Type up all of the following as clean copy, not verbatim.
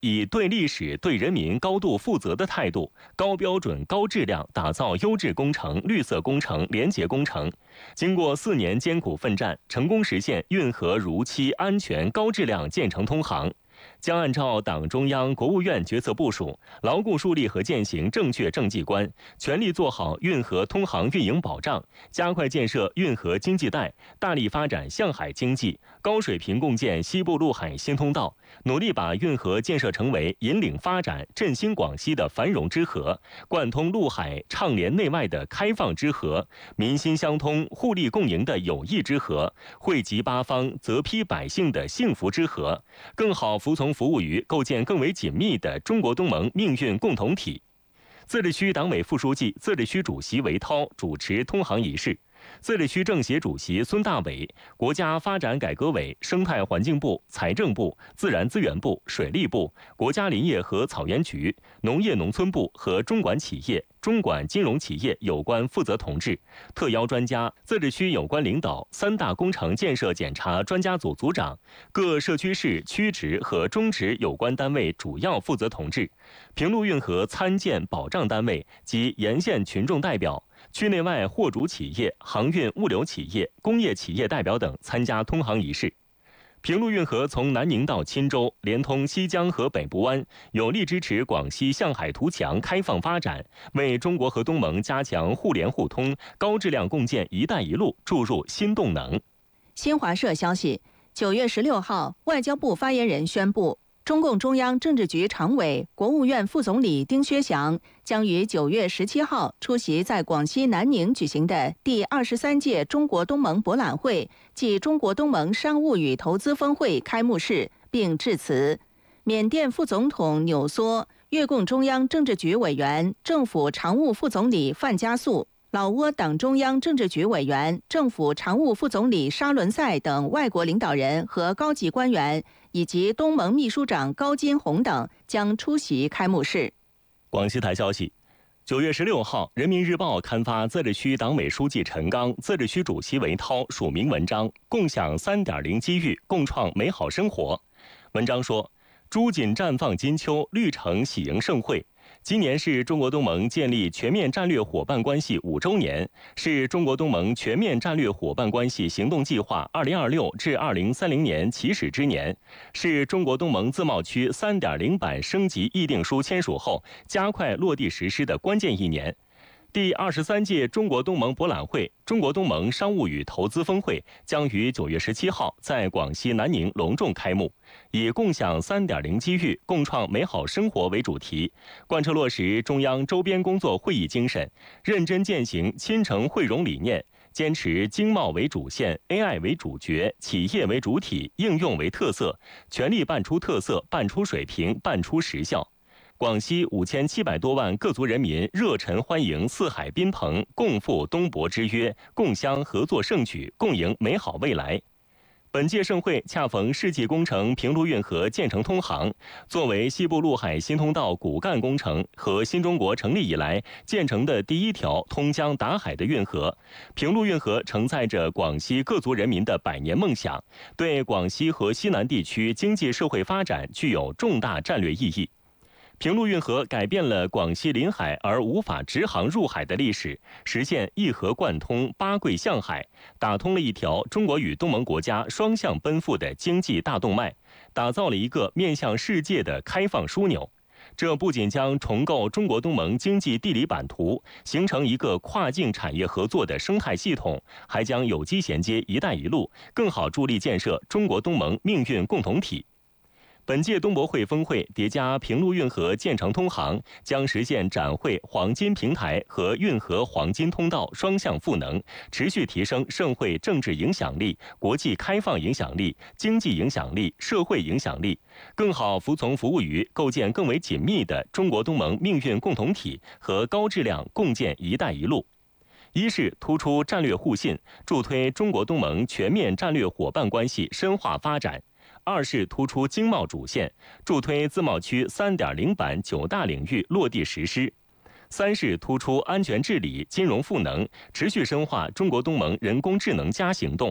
以对历史、对人民高度负责的态度，高标准、高质量打造优质工程、绿色工程、廉洁工程。经过4年艰苦奋战，成功实现运河如期、安全、高质量建成通航。将按照党中央、国务院决策部署，牢固树立和践行正确政绩观，全力做好运河通航运营保障，加快建设运河经济带，大力发展向海经济，高水平共建西部陆海新通道，努力把运河建设成为引领发展、振兴广西的繁荣之河，贯通陆海、畅连内外的开放之河，民心相通、互利共赢的友谊之河，惠及八方、泽披百姓的幸福之河，更好服从服务于构建更为紧密的中国东盟命运共同体。自治区党委副书记、自治区主席韦涛主持通航仪式。自治区政协主席孙大伟、国家发展改革委、生态环境部、财政部、自然资源部、水利部、国家林业和草原局、农业农村部和中管企业、中管金融企业有关负责同志、特邀专家、自治区有关领导、3大工程建设检查专家组组长、各社区市区直和中直有关单位主要负责同志、平陆运河参建保障单位及沿线群众代表、区内外货主企业、航运物流企业、工业企业代表等参加通航仪式。平陆运河从南宁到钦州，连通西江和北部湾，有力支持广西向海图强开放发展，为中国和东盟加强互联互通、高质量共建“一带一路”注入新动能。 新华社消息，9月16号，外交部发言人宣布，中共中央政治局常委、国务院副总理丁薛祥将于9月17号出席在广西南宁举行的第23届中国东盟博览会暨中国东盟商务与投资峰会开幕式，并致辞。缅甸副总统纽梭、越共中央政治局委员、政府常务副总理范加素、老挝党中央政治局委员、政府常务副总理沙伦塞等外国领导人和高级官员，以及东盟秘书长高金红等将出席开幕式。 广西台消息，9月16号，《人民日报》刊发自治区党委书记陈刚、自治区主席韦涛署名文章，共享3.0机遇，共创美好生活。文章说，朱锦绽放金秋，绿城喜迎盛会。今年是中国东盟建立全面战略伙伴关系5周年，是中国东盟全面战略伙伴关系行动计划2026至2030年起始之年，是中国东盟自贸区3.0版升级议定书签署后加快落地实施的关键一年。第23届中国东盟博览会、中国东盟商务与投资峰会将于9月17号在广西南宁隆重开幕，以共享3.0机遇，共创美好生活为主题，贯彻落实中央周边工作会议精神，认真践行亲诚惠容理念，坚持经贸为主线、AI 为主角、企业为主体、应用为特色，全力办出特色、办出水平、办出实效。广西5700多万各族人民热忱欢迎四海宾朋，共赴东博之约，共襄合作盛举，共迎美好未来。本届盛会恰逢世纪工程平陆运河建成通航，作为西部陆海新通道骨干工程和新中国成立以来建成的第一条通江达海的运河，平陆运河承载着广西各族人民的100年梦想，对广西和西南地区经济社会发展具有重大战略意义。平陆运河改变了广西临海而无法直航入海的历史，实现一河贯通、八桂向海，打通了一条中国与东盟国家双向奔赴的经济大动脉，打造了一个面向世界的开放枢纽。这不仅将重构中国东盟经济地理版图，形成一个跨境产业合作的生态系统，还将有机衔接“一带一路”，更好助力建设中国东盟命运共同体。本届东博会峰会叠加平陆运河建成通航，将实现展会黄金平台和运河黄金通道双向赋能，持续提升盛会政治影响力、国际开放影响力、经济影响力、社会影响力，更好服从服务于构建更为紧密的中国东盟命运共同体和高质量共建“一带一路”。一是突出战略互信，助推中国东盟全面战略伙伴关系深化发展；二是突出经贸主线，助推自贸区3.0版9大领域落地实施；三是突出安全治理、金融赋能，持续深化中国东盟人工智能+行动；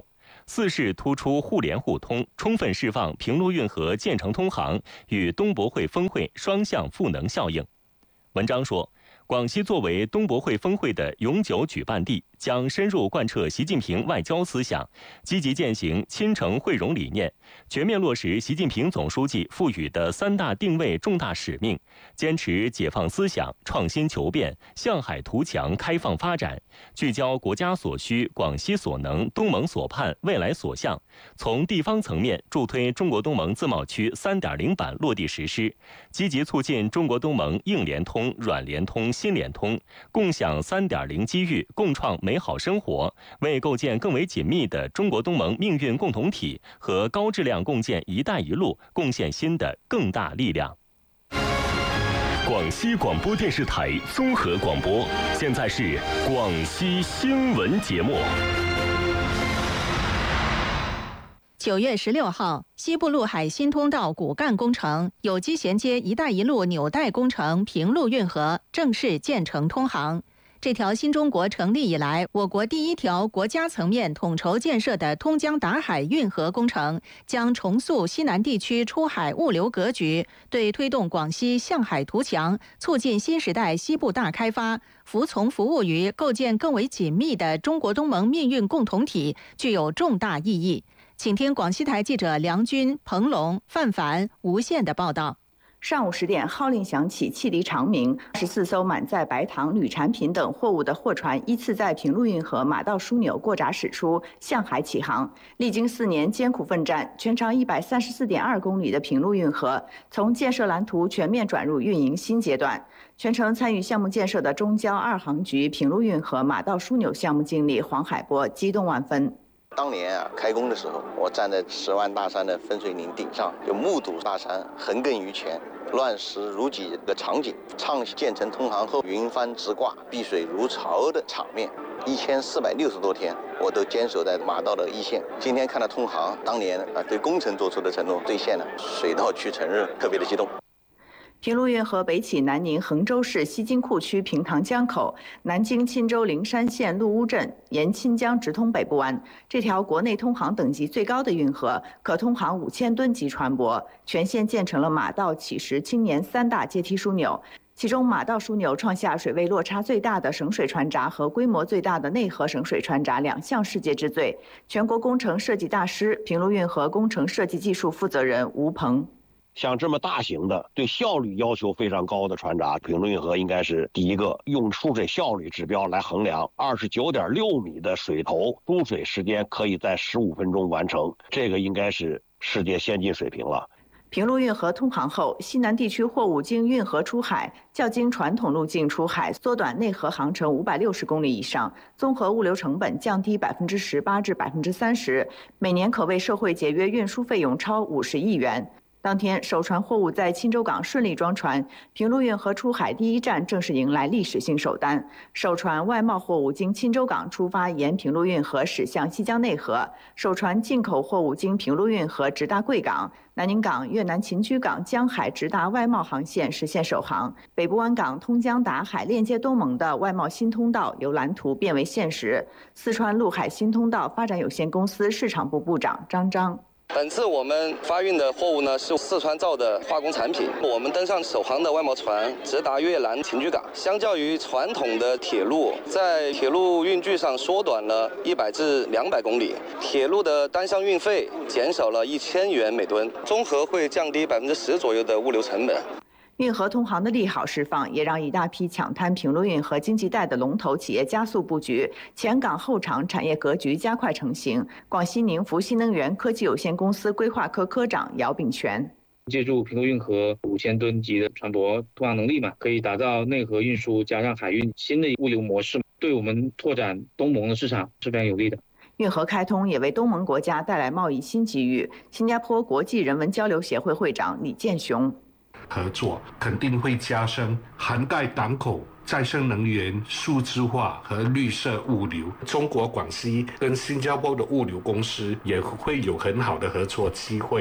四是突出互联互通，充分释放平陆运河建成通航与东博会峰会双向赋能效应。文章说，广西作为东博会峰会的永久举办地，将深入贯彻习近平外交思想，积极践行亲诚惠容理念，全面落实习近平总书记赋予的3大定位重大使命，坚持解放思想、创新求变、向海图强、开放发展，聚焦国家所需、广西所能、东盟所盼、未来所向，从地方层面助推中国东盟自贸区3.0版落地实施，积极促进中国东盟硬联通、软联通、新联通，共享3.0机遇，共创美好生活，为构建更为紧密的中国东盟命运共同体和高质量共建“一带一路”贡献新的更大力量。广西广播电视台综合广播，现在是广西新闻节目。 9月16号，西部陆海新通道骨干工程有机衔接“一带一路”纽带工程平陆运河正式建成通航。这条新中国成立以来，我国第一条国家层面统筹建设的通江达海运河工程，将重塑西南地区出海物流格局，对推动广西向海图强、促进新时代西部大开发、服从服务于构建更为紧密的中国东盟命运共同体具有重大意义。请听广西台记者梁军、彭龙、范凡、吴宪的报道。 上午10点，号令响起，汽笛长鸣，14艘满载白糖、铝产品等货物的货船依次在平陆运河马道枢纽过闸驶出，向海起航。历经4年艰苦奋战，全长134.2公里的平陆运河从建设蓝图全面转入运营新阶段。全程参与项目建设的中交2航局平陆运河马道枢纽项目经理黄海波激动万分。 当年开工的时候，我站在10万大山的分水岭顶上，就目睹大山横亘于前，乱石如挤的场景，畅建成通航后云帆直挂、碧水如潮的场面。1460多天，我都坚守在马道的一线。今天看到通航，当年对工程做出的承诺兑现了，水到渠成日，特别的激动。 平陆运河北起南宁衡州市西津库区平塘江口，南经钦州灵山县陆乌镇，沿钦江直通北部湾。这条国内通航等级最高的运河，可通航5000吨级船舶，全线建成了马道、起石、青年3大阶梯枢纽。其中，马道枢纽创下水位落差最大的省水船闸和规模最大的内河省水船闸2项世界之最。全国工程设计大师、平陆运河工程设计技术负责人吴鹏。 像这么大型的、对效率要求非常高的船闸，平陆运河应该是第一个。用输水效率指标来衡量，29.6米的水头输水时间可以在15分钟完成，这个应该是世界先进水平了。 平陆运河通航后，西南地区货物经运河出海，较经传统路径出海缩短内河航程560公里以上，综合物流成本降低18%至30%，每年可为社会节约运输费用超50亿元。当天，首船货物在钦州港顺利装船，平陆运河出海第一站正式迎来历史性首单。首船外贸货物经钦州港出发，沿平陆运河驶向西江内河；首船进口货物经平陆运河直达贵港、南宁港、越南秦居港江海直达外贸航线实现首航。北部湾港通江达海链接东盟的外贸新通道由蓝图变为现实。四川陆海新通道发展有限公司市场部部长张章。 本次我们发运的货物呢是四川造的化工产品。我们登上首航的外贸船，直达越南秦居港。相较于传统的铁路，在铁路运距上缩短了100至200公里，铁路的单项运费减少了1000元每吨，综合会降低10%左右的物流成本。 运河通航的利好释放，也让一大批抢滩平陆运河经济带的龙头企业加速布局，前港后厂产业格局加快成型。广西宁福新能源科技有限公司规划科科长姚炳全。 借助平陆运河5000吨级的船舶通航能力嘛，可以打造内河运输加上海运新的物流模式，对我们拓展东盟的市场是非常有利的。 运河开通也为东盟国家带来贸易新机遇。新加坡国际人文交流协会会长李建雄。 合作肯定会加深，涵盖港口、再生能源、数字化和绿色物流。中国广西跟新加坡的物流公司也会有很好的合作机会。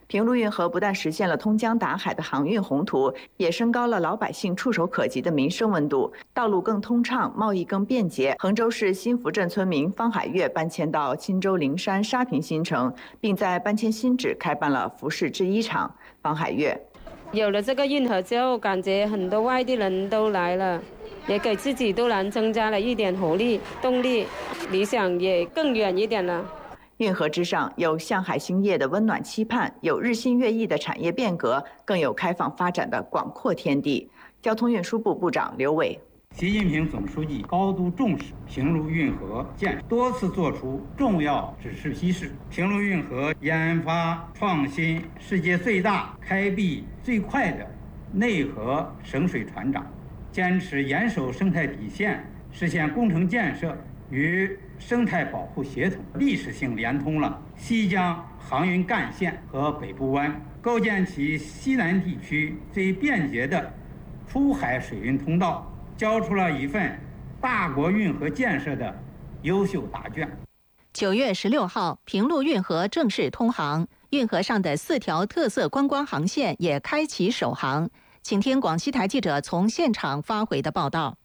平陆运河不但实现了通江达海的航运宏图，也升高了老百姓触手可及的民生温度，道路更通畅，贸易更便捷。衡州市新福镇村民方海月搬迁到钦州灵山沙坪新城，并在搬迁新址开办了服饰制衣厂。方海月。 有了这个运河之后，感觉很多外地人都来了，也给自己都能增加了一点活力、动力，理想也更远一点了。 运河之上有向海兴业的温暖期盼，有日新月异的产业变革，更有开放发展的广阔天地。交通运输部部长刘伟。 习近平总书记高度重视平陆运河建设，多次作出重要指示批示。平陆运河研发创新世界最大、开辟最快的内河省水船长，坚持严守生态底线，实现工程建设与生态保护协同，历史性连通了西江航运干线和北部湾，构建起西南地区最便捷的出海水运通道，交出了一份大国运河建设的优秀答卷。 9月16号，平陆运河正式通航，运河上的4条特色观光航线也开启首航。请听广西台记者从现场发回的报道。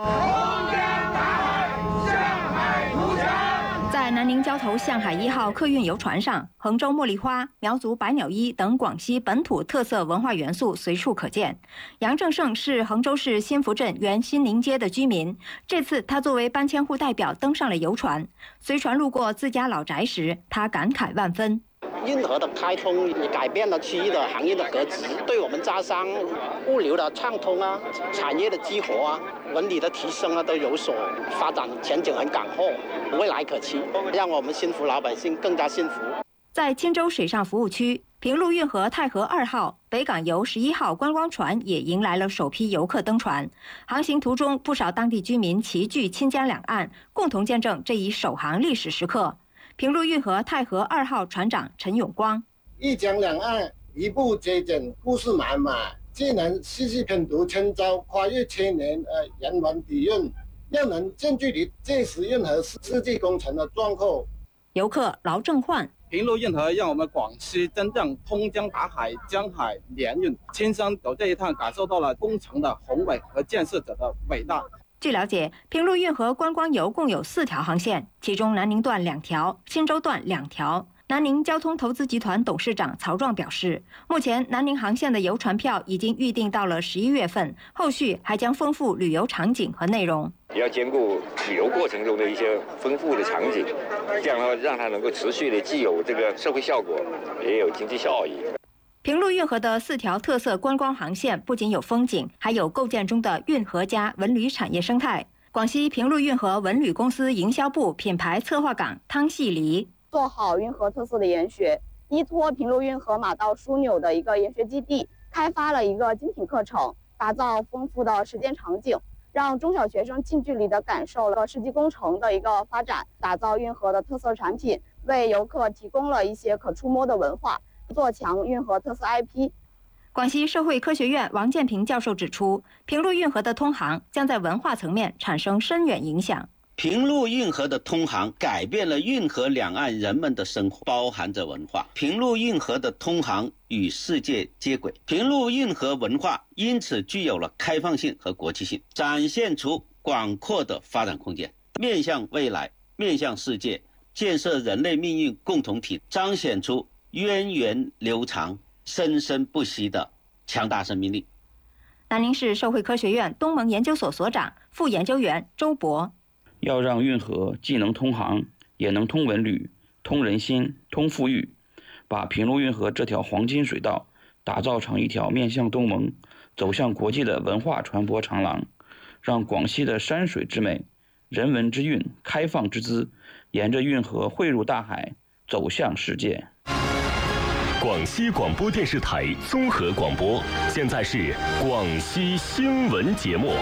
在南宁交投向海1号客运游船上，衡州茉莉花、苗族百鸟衣等广西本土特色文化元素随处可见。杨正胜是衡州市新福镇原新宁街的居民，这次他作为搬迁户代表登上了游船。随船路过自家老宅时，他感慨万分。 运河的开通也改变了区域的行业的格局，对我们家商、物流的畅通啊、产业的激活啊、文旅的提升啊，都有所发展，前景很广阔，未来可期，让我们新福老百姓更加幸福。 在钦州水上服务区，平陆运河太河2号、北港游11号观光船也迎来了首批游客登船。航行途中，不少当地居民齐聚清江两岸，共同见证这一首航历史时刻。平陆运河太河2号船长陈永光： 一江两岸，一步接诊，故事满满，既能细细品读千招，跨越千年而人文底蕴，又能近距离见识运河世纪工程的壮阔。 游客劳正焕： 平陆运河让我们广西真正通江达海、江海联运，亲身走这一趟，感受到了工程的宏伟和建设者的伟大。 据了解，平陆运河观光游共有4条航线，其中南宁段2条，钦州段2条。南宁交通投资集团董事长曹壮表示，目前南宁航线的游船票已经预定到了11月份，后续还将丰富旅游场景和内容。 也要兼顾旅游过程中的一些丰富的场景，这样的话让它能够持续的既有这个社会效果，也有经济效益。 平陆运河的4条特色观光航线不仅有风景，还有构建中的运河加文旅产业生态。广西平陆运河文旅公司营销部品牌策划岗汤细黎： 做好运河特色的研学，依托平陆运河马道枢纽的一个研学基地，开发了一个精品课程，打造丰富的实践场景，让中小学生近距离地感受了世纪工程的一个发展，打造运河的特色产品，为游客提供了一些可触摸的文化，做强运河特色 IP。 广西社会科学院王建平教授指出，平陆运河的通航将在文化层面产生深远影响。 平陆运河的通航改变了运河两岸人们的生活，包含着文化。平陆运河的通航与世界接轨，平陆运河文化因此具有了开放性和国际性，展现出广阔的发展空间，面向未来，面向世界，建设人类命运共同体，彰显出源远流长、生生不息的强大生命力。 南宁市社会科学院东盟研究所所长、副研究员周博： 要让运河既能通航，也能通文旅、通人心、通富裕，把平陆运河这条黄金水道打造成一条面向东盟、走向国际的文化传播长廊，让广西的山水之美、人文之韵、开放之姿，沿着运河汇入大海，走向世界。 广西广播电视台综合广播，现在是广西新闻节目。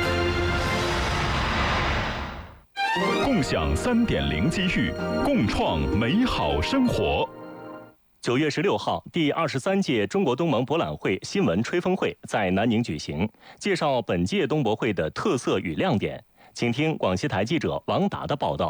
共享3.0机遇，共创美好生活。9月16号，第23届中国东盟博览会新闻吹风会在南宁举行，介绍本届东博会的特色与亮点。请听广西台记者王达的报道。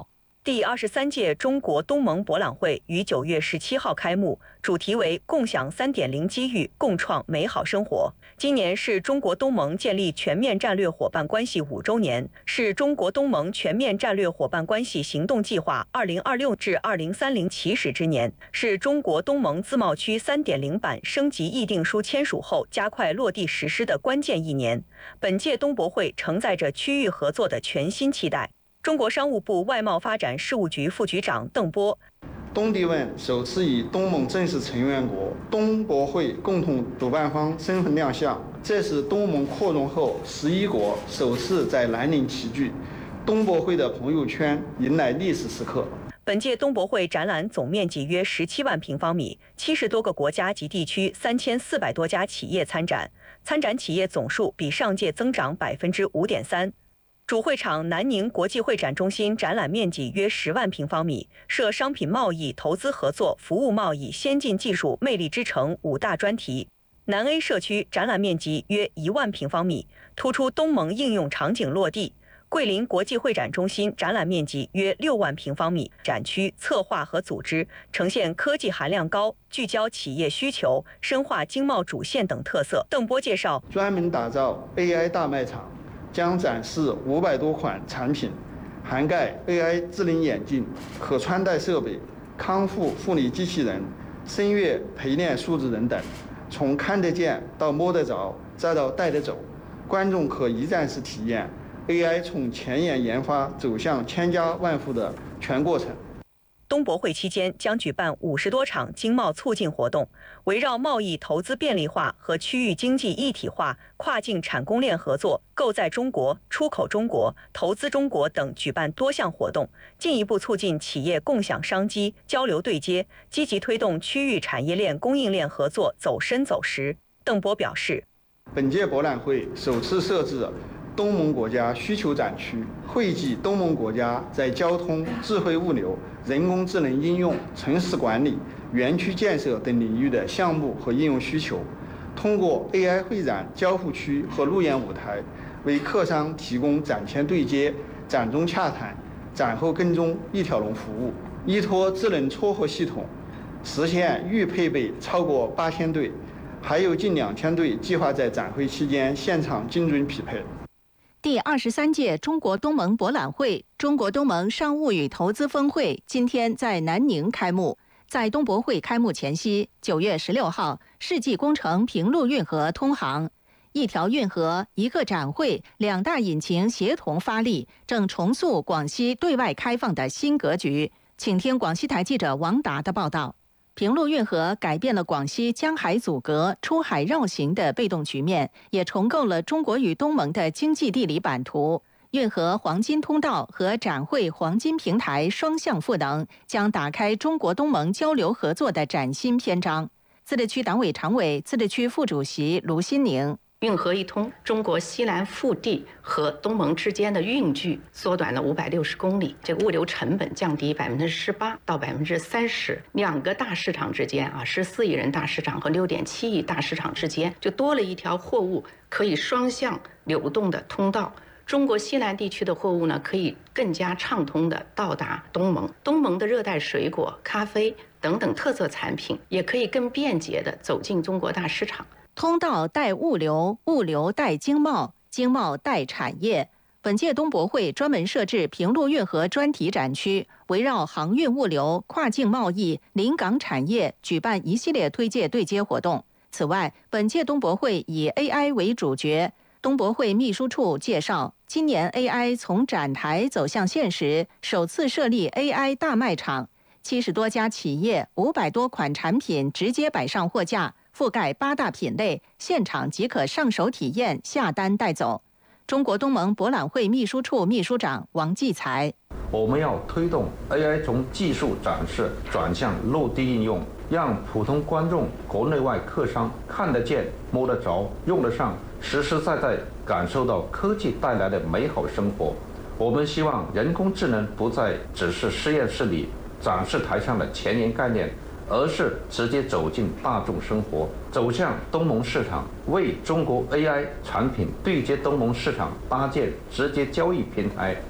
第23届中国东盟博览会于9月17号开幕，主题为“共享3.0机遇，共创美好生活”。今年是中国东盟建立全面战略伙伴关系5周年，是中国东盟全面战略伙伴关系行动计划2026至2030起始之年，是中国东盟自贸区3.0版升级议定书签署后加快落地实施的关键一年。本届东博会承载着区域合作的全新期待。中国商务部外贸发展事务局副局长邓波， 东帝汶首次以东盟正式成员国、东博会共同主办方身份亮相，这是东盟扩容后11国首次在南宁齐聚，东博会的朋友圈迎来历史时刻。 本届东博会展览总面积约17万平方米，70多个国家及地区3400多家企业参展，参展企业总数比上届增长5.3%。主会场南宁国际会展中心展览面积约10万平方米，设商品贸易、投资合作、服务贸易、先进技术、魅力之城5大专题。南 A 社区展览面积约1万平方米，突出东盟应用场景落地。桂林国际会展中心展览面积约6万平方米，展区策划和组织呈现科技含量高、聚焦企业需求、深化经贸主线等特色。邓波介绍， 专门打造 AI 大卖场，将展示500多款产品，涵盖 AI 智能眼镜、可穿戴设备、康复护理机器人、声乐陪练数字人等，从看得见到摸得着，再到带得走，观众可一站式体验 AI 从前沿研发走向千家万户的全过程。 东博会期间将举办50多场经贸促进活动，围绕贸易投资便利化和区域经济一体化、跨境产供链合作、购在中国、出口中国、投资中国等举办多项活动，进一步促进企业共享商机、交流对接，积极推动区域产业链供应链合作走深走实。邓波表示， 本届博览会首次设置东盟国家需求展区，汇集东盟国家在交通、智慧物流、人工智能应用、城市管理、园区建设等领域的项目和应用需求，通过 AI 会展交互区和路演舞台，为客商提供展前对接、展中洽谈、展后跟踪一条龙服务，依托智能撮合系统，实现预配备超过8000对，还有近2000对计划在展会期间现场精准匹配。 第23届中国东盟博览会、中国东盟商务与投资峰会今天在南宁开幕。在东博会开幕前夕，9月16号，世纪工程平陆运河通航，一条运河、一个展会，两大引擎协同发力，正重塑广西对外开放的新格局。请听广西台记者王达的报道。平陆运河改变了广西江海阻隔、出海绕行的被动局面，也重构了中国与东盟的经济地理版图。运河黄金通道和展会黄金平台双向赋能，将打开中国东盟交流合作的崭新篇章。自治区党委常委、自治区副主席卢新宁。 运河一通，中国西南腹地和东盟之间的运距缩短了560公里，这个物流成本降低18%到30%，两个大市场之间14亿人大市场和6.7亿大市场之间就多了一条货物可以双向流动的通道。中国西南地区的货物呢，可以更加畅通地到达东盟，东盟的热带水果、咖啡等等特色产品也可以更便捷地走进中国大市场。 通道带物流，物流带经贸，经贸带产业。本届东博会专门设置平陆运河专题展区，围绕航运物流、跨境贸易、临港产业举办一系列推介对接活动。此外，本届东博会以 AI 为主角。东博会秘书处介绍，今年 AI 从展台走向现实，首次设立 AI 大卖场，70多家企业、500多款产品直接摆上货架，覆盖8大品类，现场即可上手体验、下单带走。中国东盟博览会秘书处秘书长王继才： 我们要推动 AI 从技术展示转向落地应用，让普通观众、国内外客商看得见、摸得着、用得上，实实在在感受到科技带来的美好生活。我们希望人工智能不再只是实验室里展示台上的前沿概念，而是直接走进大众生活，走向东盟市场，为中国 AI 产品对接东盟市场搭建直接交易平台。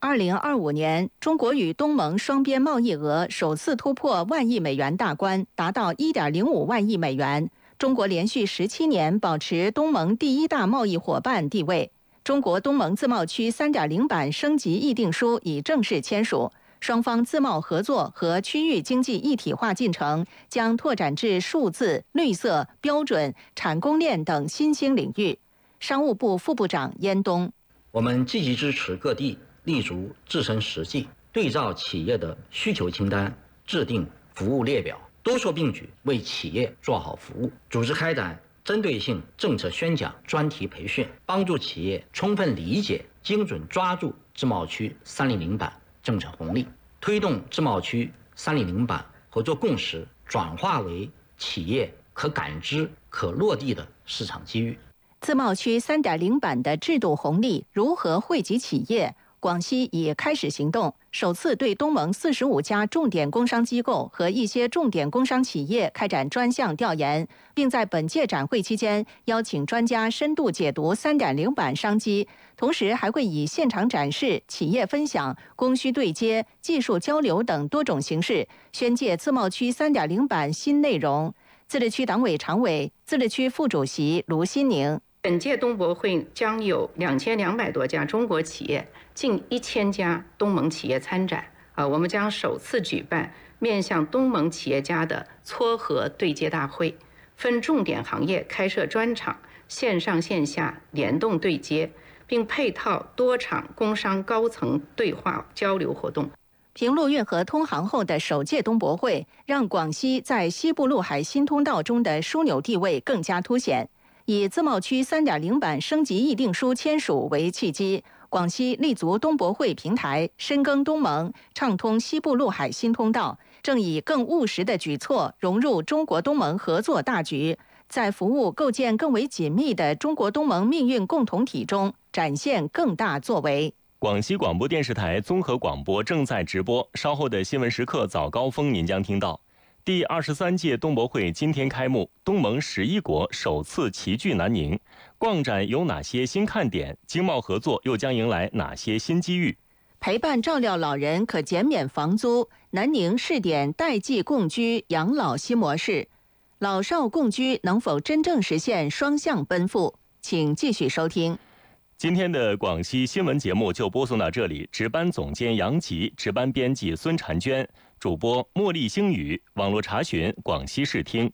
2025年，中国与东盟双边贸易额首次突破1万亿美元大关，达到1.05万亿美元。中国连续17年保持东盟第一大贸易伙伴地位。中国东盟自贸区3.0版升级议定书已正式签署，双方自贸合作和区域经济一体化进程将拓展至数字、绿色、标准、产供链等新兴领域。商务部副部长燕东： 我们积极支持各地立足自身实际，对照企业的需求清单，制定服务列表，多措并举，为企业做好服务。组织开展针对性政策宣讲、专题培训，帮助企业充分理解、精准抓住自贸区3.0版政策红利，推动自贸区3.0版合作共识转化为企业可感知、可落地的市场机遇。 自贸区3.0版的制度红利如何惠及企业？广西已开始行动，首次对东盟45家重点工商机构和一些重点工商企业开展专项调研，并在本届展会期间邀请专家深度解读3.0版商机，同时还会以现场展示、企业分享、供需对接、技术交流等多种形式宣介自贸区3.0版新内容。自治区党委常委、自治区副主席卢新宁： 本届东博会将有2200多家中国企业、近1000家东盟企业参展。我们将首次举办面向东盟企业家的撮合对接大会，分重点行业开设专场，线上线下联动对接，并配套多场工商高层对话交流活动。 平陆运河通航后的首届东博会，让广西在西部陆海新通道中的枢纽地位更加凸显。以自贸区3.0版升级议定书签署为契机，广西立足东博会平台，深耕东盟，畅通西部陆海新通道，正以更务实的举措融入中国东盟合作大局，在服务构建更为紧密的中国东盟命运共同体中展现更大作为。 广西广播电视台综合广播正在直播，稍后的新闻时刻早高峰您将听到。第23届东博会今天开幕，东盟11国首次齐聚南宁，逛展有哪些新看点？经贸合作又将迎来哪些新机遇？ 陪伴照料老人可减免房租，南宁试点代际共居养老新模式，老少共居能否真正实现双向奔赴？请继续收听。 今天的广西新闻节目就播送到这里，值班总监杨吉，值班编辑孙婵娟，主播茉莉星宇，网络查询广西视听。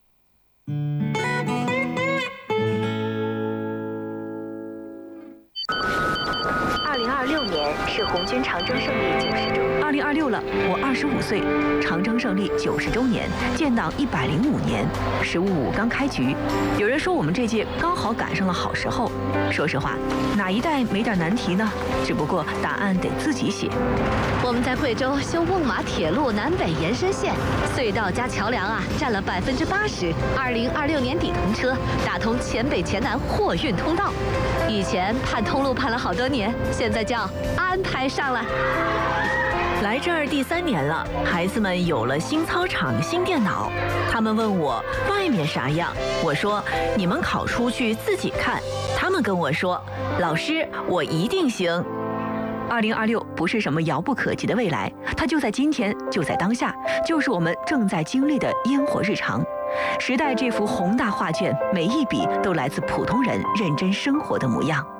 2026年是红军长征胜利90周年。2026了，我25岁，长征胜利90周年，建党105年，十五五刚开局。有人说我们这届刚好赶上了好时候。说实话，哪一代没点难题呢？只不过答案得自己写。 我们在贵州修瓮马铁路南北延伸线，隧道加桥梁啊，占了80%。2026年底通车，打通黔北黔南货运通道。以前盼通路盼了好多年，现在叫安排上了。 来这儿第3年了，孩子们有了新操场、新电脑。他们问我外面啥样，我说你们考出去自己看。他们跟我说，老师，我一定行。2026不是什么遥不可及的未来，它就在今天，就在当下，就是我们正在经历的烟火日常。时代这幅宏大画卷，每一笔都来自普通人认真生活的模样。